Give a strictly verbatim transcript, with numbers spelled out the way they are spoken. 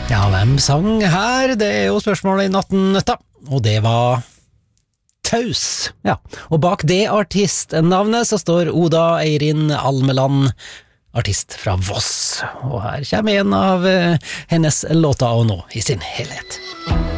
Ja, hvem sang her? Det er jo spørsmålet i natten-nøtta, og det var Taus. Ja, og bak det artistnavnet så står Oda Eirin Almeland, artist fra Voss. Og her kommer en av hennes låter og nå i sin helhet.